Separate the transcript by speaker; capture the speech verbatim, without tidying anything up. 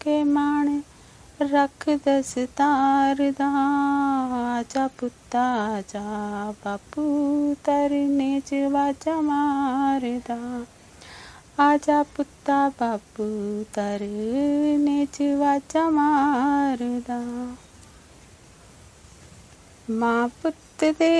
Speaker 1: के मान रख दस्तार दा। आजा पुत्ता आजा बापू तरने च वाजा मारदा। आजा पुत्ता बापू तरने च वाजा मारदा। मां पुत्त दे